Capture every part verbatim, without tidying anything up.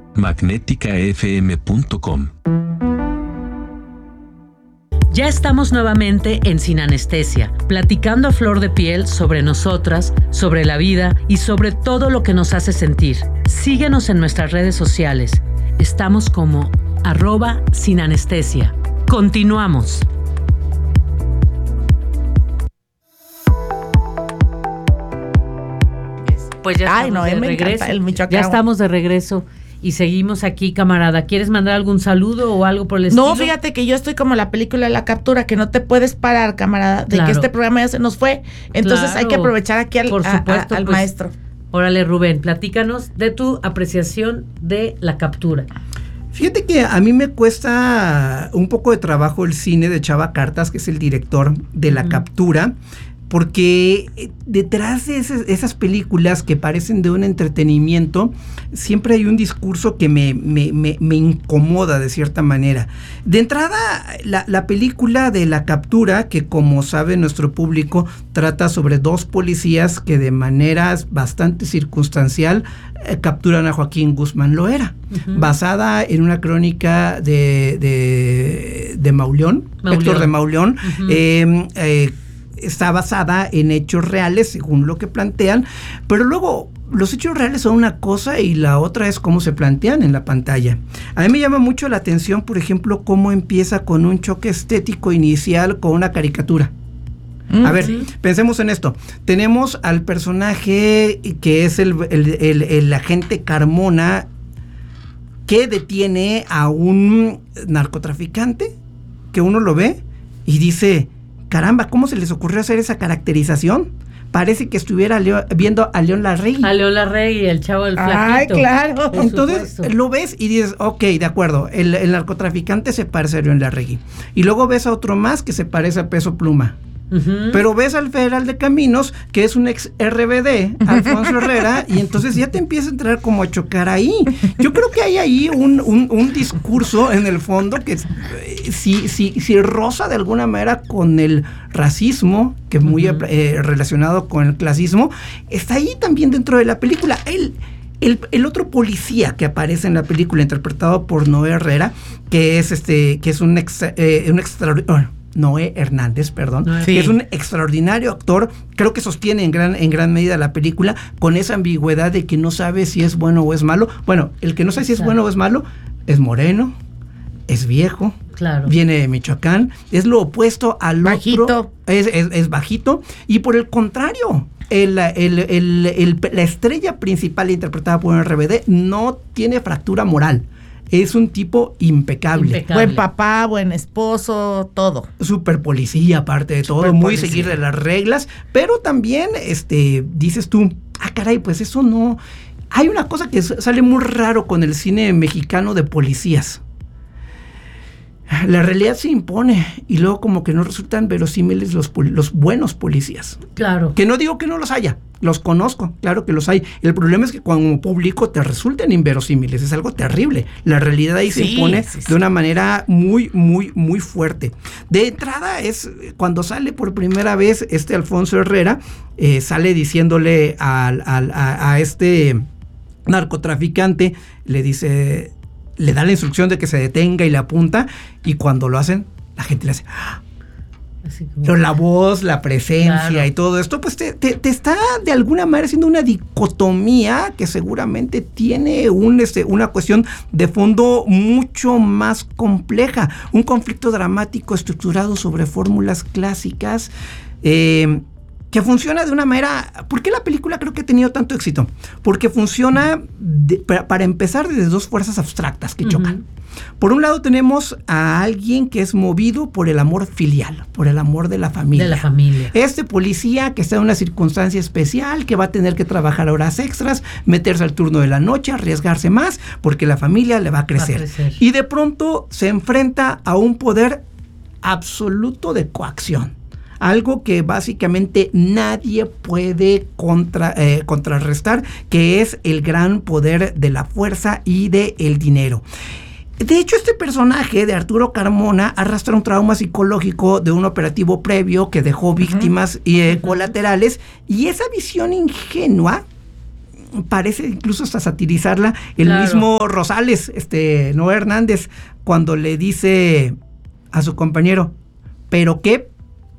magnética f m punto com. Ya estamos nuevamente en Sin Anestesia, platicando a flor de piel sobre nosotras, sobre la vida y sobre todo lo que nos hace sentir. Síguenos en nuestras redes sociales. Estamos como arroba Sin Anestesia. Continuamos. Pues ya Ay, estamos no, de me regreso. encanta el Michoacán. Ya estamos de regreso y seguimos aquí, camarada. ¿Quieres mandar algún saludo o algo por el estilo? No, fíjate que yo estoy como la película de La Captura, que no te puedes parar, camarada, de Claro. que este programa ya se nos fue. Entonces Claro. hay que aprovechar aquí al, Por a- a- supuesto, al pues, maestro. Órale, Rubén, platícanos de tu apreciación de La Captura. Fíjate que a mí me cuesta un poco de trabajo el cine de Chava Cartas, que es el director de La Ujú. Captura, porque detrás de esas, esas películas que parecen de un entretenimiento, siempre hay un discurso que me, me, me, me incomoda de cierta manera. De entrada, la, la película de La Captura, que como sabe nuestro público, trata sobre dos policías que de manera bastante circunstancial eh, capturan a Joaquín Guzmán Loera, Ujú. basada en una crónica de, de, de Mauleón, Mauleón. Héctor de Mauleón, Ujú. eh, eh, está basada en hechos reales, según lo que plantean, pero luego los hechos reales son una cosa y la otra es cómo se plantean en la pantalla. A mí me llama mucho la atención, por ejemplo, cómo empieza con un choque estético inicial con una caricatura. Mm, A ver, sí. pensemos en esto. Tenemos al personaje que es el, el, el, el agente Carmona, que detiene a un narcotraficante, que uno lo ve y dice, caramba, ¿cómo se les ocurrió hacer esa caracterización? Parece que estuviera Leo, viendo a León Larregui. A León Larregui, el chavo del flaquito. Ay, claro. Por Entonces supuesto. lo ves y dices, ok, de acuerdo, el, el narcotraficante se parece a León Larregui. Y luego ves a otro más que se parece a Peso Pluma. Ujú. Pero ves al federal de Caminos, que es un ex R B D, Alfonso Herrera, y entonces ya te empieza a entrar como a chocar ahí. Yo creo que hay ahí un, un, un discurso en el fondo que eh, si, si, si roza de alguna manera con el racismo, que es muy Ujú. eh, relacionado con el clasismo, está ahí también dentro de la película. El, el, el otro policía que aparece en la película, interpretado por Noé Herrera, que es este, que es un ex, eh, un extraordinario. Noé Hernández, perdón, Noé. que Sí. es un extraordinario actor, creo que sostiene en gran, en gran medida la película, con esa ambigüedad de que no sabe si es bueno o es malo. Bueno, el que no sabe si es Exacto. bueno o es malo, es moreno, es viejo, Claro. viene de Michoacán, es lo opuesto al Bajito. otro, es, es, es bajito, y por el contrario, el, el, el, el, la estrella principal interpretada por un R B D no tiene fractura moral. Es un tipo impecable. Impecable. Buen papá, buen esposo, todo. Super policía, aparte de todo, Super muy policía. seguirle las reglas, pero también, este, dices tú, ah, caray, pues eso no. Hay una cosa que s- sale muy raro con el cine mexicano de policías. La realidad se impone y luego como que no resultan verosímiles los, pol- los buenos policías. Claro. Que no digo que no los haya, los conozco, claro que los hay. El problema es que como público te resultan inverosímiles, es algo terrible. La realidad ahí se Sí, impone sí, sí. de una manera muy, muy, muy fuerte. De entrada es cuando sale por primera vez este Alfonso Herrera, eh, sale diciéndole al, al, a, a este narcotraficante, le dice, le da la instrucción de que se detenga y le apunta, y cuando lo hacen, la gente le hace... ¡ah! Así como- Pero la voz, la presencia Claro. y todo esto, pues te, te, te está de alguna manera haciendo una dicotomía que seguramente tiene un, este, una cuestión de fondo mucho más compleja. Un conflicto dramático estructurado sobre fórmulas clásicas. Eh, que funciona de una manera... ¿Por qué la película creo que ha tenido tanto éxito? Porque funciona, de, para, para empezar, desde dos fuerzas abstractas que Ujú. chocan. Por un lado tenemos a alguien que es movido por el amor filial, por el amor de la familia. De la familia. Este policía que está en una circunstancia especial, que va a tener que trabajar horas extras, meterse al turno de la noche, arriesgarse más, porque la familia le va a crecer. Va a crecer. Y de pronto se enfrenta a un poder absoluto de coacción. Algo que básicamente nadie puede contra, eh, contrarrestar, que es el gran poder de la fuerza y del dinero. De hecho, este personaje de Arturo Carmona arrastra un trauma psicológico de un operativo previo que dejó víctimas uh-huh. eh, colaterales, y esa visión ingenua parece incluso hasta satirizarla el Claro. mismo Rosales, este Noé Hernández, cuando le dice a su compañero, pero qué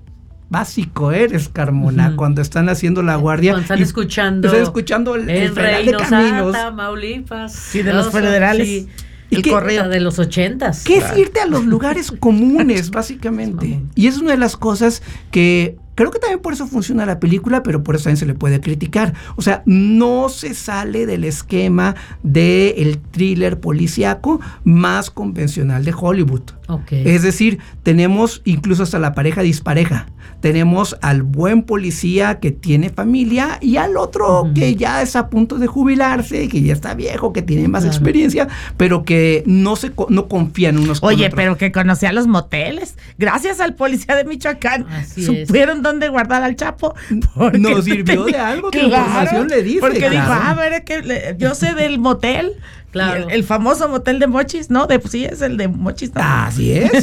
básico eres, Carmona, Ujú. cuando están haciendo la guardia. Cuando están y escuchando. Están escuchando el, el En Federal de Reynosa, Caminos. Tamaulipas. Sí, de los Todos son- federales. sí. ¿Y El qué- corrido de los ochentas. ¿Qué es irte a los lugares comunes, básicamente? Mamón. Y es una de las cosas que creo que también por eso funciona la película, pero por eso también se le puede criticar. O sea, no se sale del esquema del thriller policíaco más convencional de Hollywood. Ok. Es decir, tenemos incluso hasta la pareja dispareja. Tenemos al buen policía que tiene familia y al otro Ujú. que ya está a punto de jubilarse, que ya está viejo, que tiene más Claro. experiencia, pero que no se co- no confían unos con Oye, otros. pero que conocía los moteles. Gracias al policía de Michoacán, Así supieron dónde guardar al Chapo. porque Nos sirvió de algo, que información le dice, Porque claro. dijo, ah, a ver, que le- yo sé del motel. Claro. Y El, el famoso motel de Mochis, ¿no? De, sí, es el de Mochis. ¿no? Así es.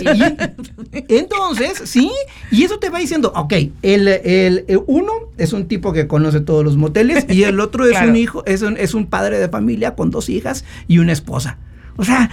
Y entonces, sí, y eso te va diciendo, ok, el, el, el uno es un tipo que conoce todos los moteles y el otro es Claro. un hijo, es un, es un padre de familia con dos hijas y una esposa. O sea,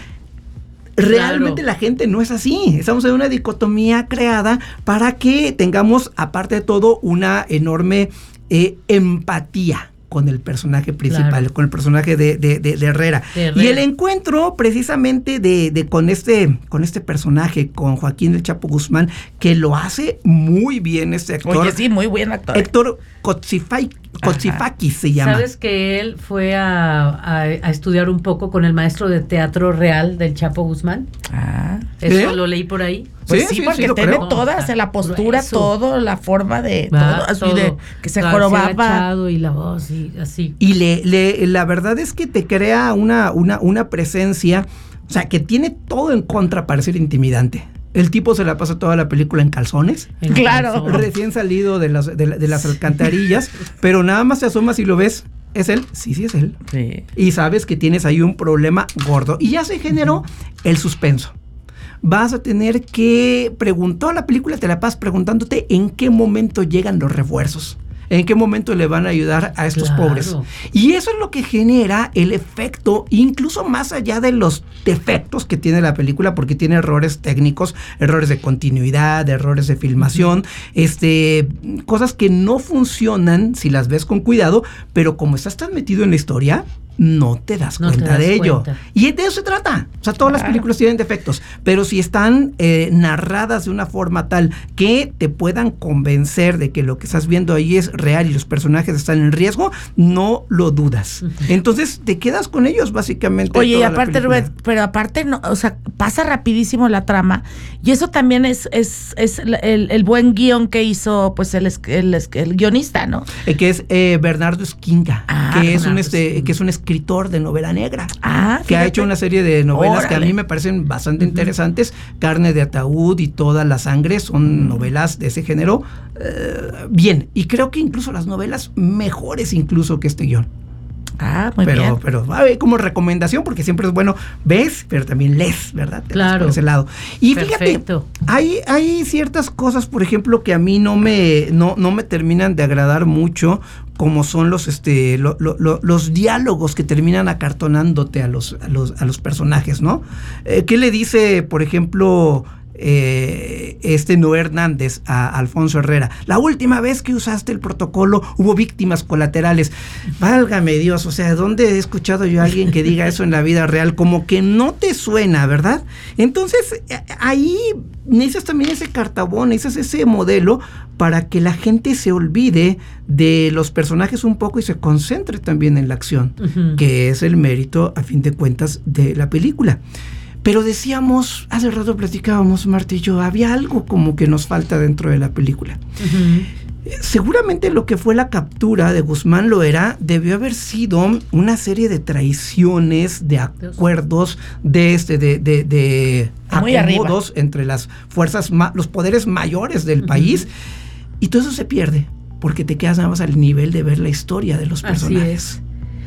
realmente Claro. la gente no es así. Estamos en una dicotomía creada para que tengamos, aparte de todo, una enorme eh, empatía con el personaje principal, Claro. con el personaje de, de, de, de Herrera. De Herrera. Y el encuentro precisamente de, de con este con este personaje, con Joaquín el Chapo Guzmán, que lo hace muy bien este actor. Oye, sí, muy buen actor. Héctor Kotzifai- Kotzifakis se llama. ¿Sabes que él fue a, a- a estudiar un poco con el maestro de teatro real del Chapo Guzmán? Ah. Eso ¿Sí? lo leí por ahí. Pues Sí, sí, sí, porque sí, lo tiene creo. todas, la postura, Grueso. todo, la forma de Va, todo, así todo. de que se Claro, jorobaba. agachado y la voz y así. Y le, le, la verdad es que te crea una, una, una presencia, o sea, que tiene todo en contra para ser intimidante. El tipo se la pasa toda la película en calzones, En Claro. calzón. recién salido de las, de, la- de las alcantarillas, pero nada más te asomas y lo ves. ¿Es él? Sí, sí es él. Sí. Y sabes que tienes ahí un problema gordo. Y ya se generó el suspenso. Vas a tener que preguntar, la película te la pasas preguntándote en qué momento llegan los refuerzos. En qué momento le van a ayudar a estos Claro. pobres. Y eso es lo que genera el efecto, incluso más allá de los defectos que tiene la película, porque tiene errores técnicos, errores de continuidad, errores de filmación, uh-huh. este, cosas que no funcionan si las ves con cuidado, pero como estás tan metido en la historia, no te das no cuenta te das de ello. cuenta. Y de eso se trata. O sea, todas Claro. las películas tienen defectos, pero si están eh, narradas de una forma tal que te puedan convencer de que lo que estás viendo ahí es real y los personajes están en riesgo, no lo dudas. Uh-huh. Entonces te quedas con ellos básicamente. Oye, y toda aparte, Rubén, pero aparte, no, o sea, pasa rapidísimo la trama y eso también es, es, es el, el, el buen guión que hizo pues el, el, el, el guionista, ¿no? Eh, que es eh, Bernardo Esquinca, Ah, que, es un, Bernardo este, Esquinca. que es un escritor de novela negra. Ah, que ha fíjate. hecho una serie de novelas Órale. que a mí me parecen bastante uh-huh. interesantes. Carne de ataúd y Toda la sangre son novelas de ese género. Eh, bien, y creo que incluso las novelas mejores incluso que este guión. Ah, muy pero, bien. Pero a ver, como recomendación, porque siempre es bueno, ves, pero también lees, ¿verdad? Te claro. por ese lado. Y Perfecto. fíjate, hay, hay ciertas cosas, por ejemplo, que a mí no me, no, no me terminan de agradar mucho, como son los, este, lo, lo, lo, los diálogos que terminan acartonándote a los, a los, a los personajes, ¿no? Eh, ¿Qué le dice, por ejemplo, Eh, este Noé Hernández a Alfonso Herrera? La última vez que usaste el protocolo hubo víctimas colaterales. Válgame Dios, o sea, ¿dónde he escuchado yo a alguien que diga eso en la vida real? Como que no te suena, ¿verdad? Entonces, ahí necesitas también ese cartabón, necesitas ese modelo para que la gente se olvide de los personajes un poco y se concentre también en la acción, uh-huh. que es el mérito, a fin de cuentas, de la película. Pero decíamos, hace rato platicábamos, Marta y yo, había algo como que nos falta dentro de la película. Uh-huh. Seguramente lo que fue la captura de Guzmán Loera debió haber sido una serie de traiciones, de acuerdos, de este, de, de, de acomodos entre las fuerzas, ma- los poderes mayores del uh-huh. país, y todo eso se pierde, porque te quedas nada más al nivel de ver la historia de los personajes. Así es.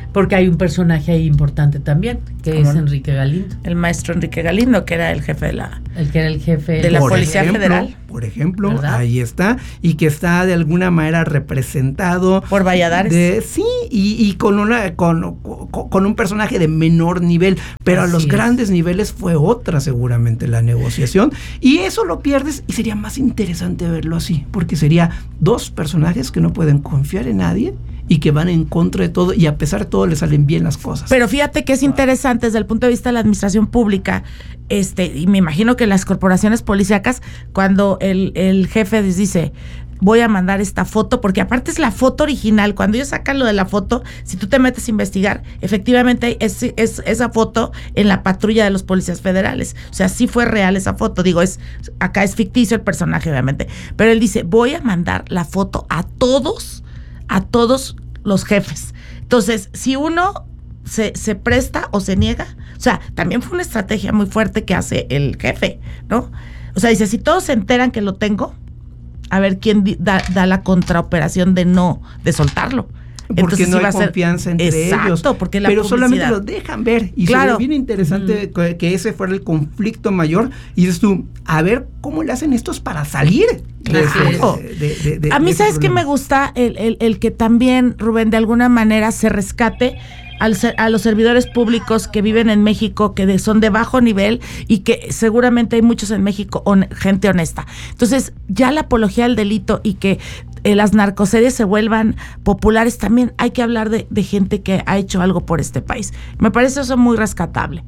Porque hay un personaje ahí importante también, que es Enrique Galindo. El maestro Enrique Galindo, que era el jefe de la... El que era el jefe de la por Policía ejemplo, Federal. Por ejemplo, ¿verdad? Ahí está. Y que está de alguna manera representado. Por Valladares. De, sí, y, y con, una, con, con, con un personaje de menor nivel. Pero Así a los es. grandes niveles fue otra seguramente la negociación. Y eso lo pierdes y sería más interesante verlo así. Porque sería dos personajes que no pueden confiar en nadie y que van en contra de todo y a pesar de todo le salen bien las cosas. Pero fíjate que es interesante desde el punto de vista de la administración pública, este, y me imagino que las corporaciones policíacas, cuando el, el jefe les dice, voy a mandar esta foto, porque aparte es la foto original, cuando ellos sacan lo de la foto, si tú te metes a investigar, efectivamente es, es esa foto en la patrulla de los policías federales, o sea, sí fue real esa foto, digo, es acá es ficticio el personaje obviamente, pero él dice, voy a mandar la foto a todos, a todos los jefes. Entonces, si uno se, se presta o se niega, o sea, también fue una estrategia muy fuerte que hace el jefe, ¿no? O sea, dice, si todos se enteran que lo tengo, a ver quién di, da, da la contraoperación de no, de soltarlo. Porque Entonces, no hay iba a ser, confianza entre exacto, ellos. Porque la pero publicidad. solamente lo dejan ver. Y claro. sería bien interesante mm. que ese fuera el conflicto mayor. Y dices tú, a ver cómo le hacen estos para salir. Claro. De, de, de, de, a mí, de ¿sabes qué me gusta? El, el, el que también, Rubén, de alguna manera se rescate al ser, a los servidores públicos que viven en México, que de, son de bajo nivel y que seguramente hay muchos en México, on, gente honesta. Entonces, ya la apología al delito y que eh, las narcoseries se vuelvan populares, también hay que hablar de, de gente que ha hecho algo por este país. Me parece eso muy rescatable.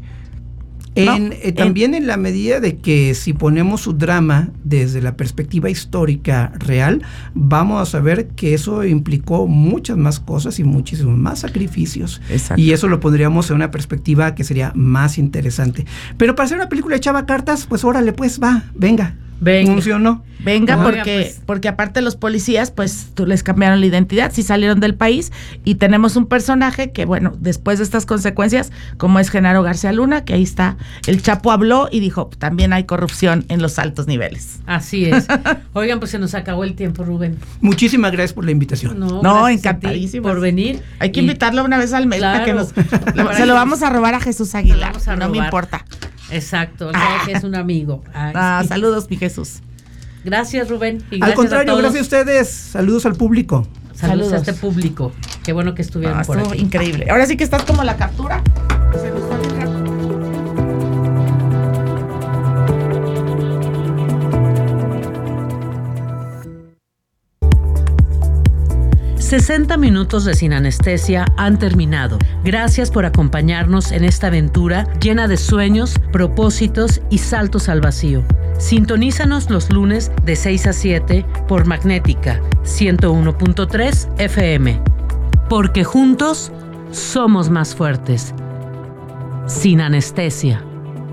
En, ¿no? eh, también en, en la medida de que si ponemos su drama desde la perspectiva histórica real, vamos a saber que eso implicó muchas más cosas y muchísimos más sacrificios. Exacto. Y eso lo pondríamos en una perspectiva que sería más interesante. Pero para hacer una película de Chava Cartas, pues órale, pues va, venga. Venga. Funcionó. Venga, Oiga, porque, pues. porque aparte los policías, pues tú les cambiaron la identidad, sí salieron del país y tenemos un personaje que, bueno, después de estas consecuencias, como es Genaro García Luna, que ahí está, el Chapo habló y dijo, también hay corrupción en los altos niveles. Así es. Oigan, pues se nos acabó el tiempo, Rubén. Muchísimas gracias por la invitación. No, No, gracias encantadísimo por venir. Hay que Y, invitarlo una vez al mes claro, para que nos... para se lo que vamos a robar a Jesús Aguilar, vamos a no me robar. importa. Exacto, sabes que es un amigo. Ay, Ah, sí. saludos, mi Jesús. Gracias, Rubén. Y Al gracias contrario, a todos. gracias a ustedes. Saludos al público. Saludos, Saludos. a este público. Qué bueno que estuvieron Ah, por estuvo aquí. increíble. Ahora sí que estás como la captura. Se nos fue bien rápido. sesenta minutos de Sin Anestesia han terminado. Gracias por acompañarnos en esta aventura llena de sueños, propósitos y saltos al vacío. Sintonízanos los lunes de seis a siete por Magnética ciento uno punto tres F M. Porque juntos somos más fuertes. Sin Anestesia.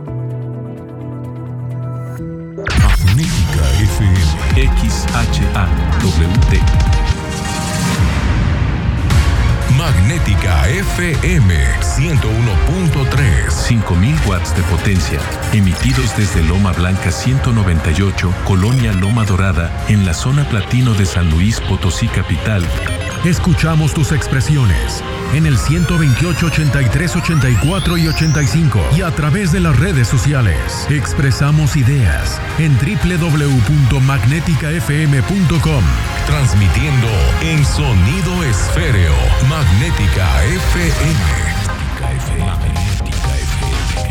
Magnética F M. X H A W T. Magnética F M ciento uno punto tres. cinco mil watts de potencia, emitidos desde Loma Blanca ciento noventa y ocho, Colonia Loma Dorada, en la zona platino de San Luis Potosí capital. Escuchamos tus expresiones en el ciento veintiocho, ochenta y tres, ochenta y cuatro y ochenta y cinco y a través de las redes sociales. Expresamos ideas en doble u doble u doble u punto magnética f m punto com. Transmitiendo en sonido esféreo. Magnética F M. Magnética F M.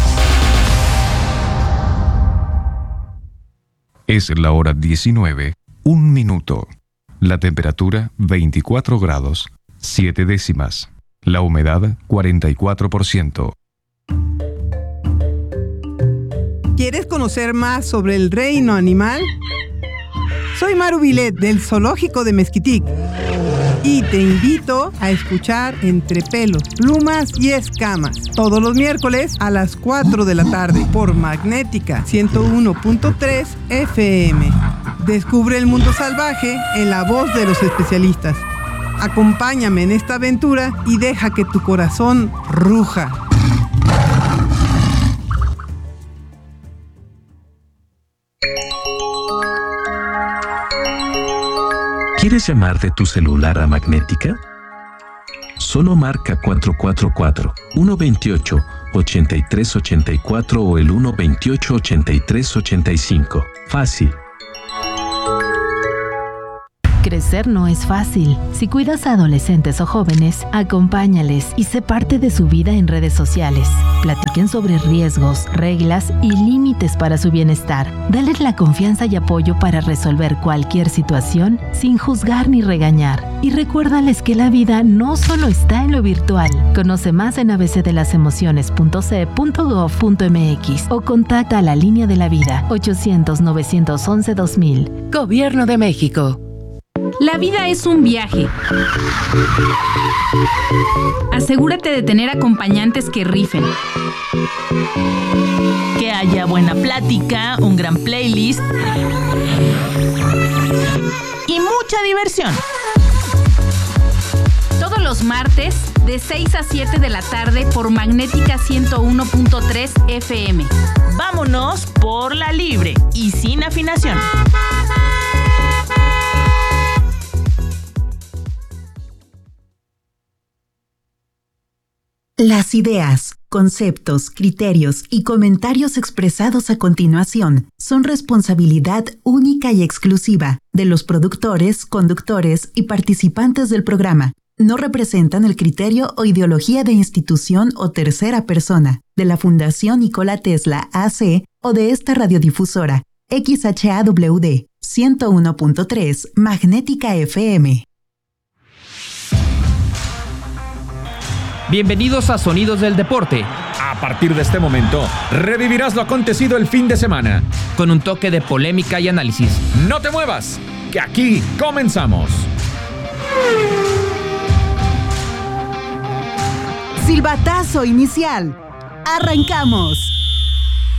Es la hora diecinueve, un minuto. La temperatura veinticuatro grados, siete décimas. La humedad cuarenta y cuatro por ciento. ¿Quieres conocer más sobre el reino animal? Soy Maru Vilet del Zoológico de Mezquitic y te invito a escuchar Entre Pelos, Plumas y Escamas todos los miércoles a las cuatro de la tarde por Magnética ciento uno punto tres F M. Descubre el mundo salvaje en la voz de los especialistas. Acompáñame en esta aventura y deja que tu corazón ruja. ¿Quieres llamar de tu celular a Magnética? Solo marca cuatro cuatro cuatro, uno veintiocho, ochenta y tres ochenta y cuatro o el uno veintiocho, ochenta y tres ochenta y cinco. Fácil. Crecer no es fácil. Si cuidas a adolescentes o jóvenes, acompáñales y sé parte de su vida en redes sociales. Platiquen sobre riesgos, reglas y límites para su bienestar. Dales la confianza y apoyo para resolver cualquier situación sin juzgar ni regañar. Y recuérdales que la vida no solo está en lo virtual. Conoce más en a b c de las emociones punto c e punto gov punto m x o contacta a la línea de la vida ochocientos, novecientos once, dos mil. Gobierno de México. La vida es un viaje. Asegúrate de tener acompañantes que rifen. Que haya buena plática, un gran playlist y mucha diversión. Todos los martes de seis a siete de la tarde por Magnética ciento uno punto tres F M. Vámonos por la libre y sin afinación. Las ideas, conceptos, criterios y comentarios expresados a continuación son responsabilidad única y exclusiva de los productores, conductores y participantes del programa. No representan el criterio o ideología de institución o tercera persona, de la Fundación Nikola Tesla A C o de esta radiodifusora, X H A W D ciento uno punto tres Magnética F M. Bienvenidos a Sonidos del Deporte. A partir de este momento, revivirás lo acontecido el fin de semana, con un toque de polémica y análisis. No te muevas, que aquí comenzamos. Silbatazo inicial. ¡Arrancamos!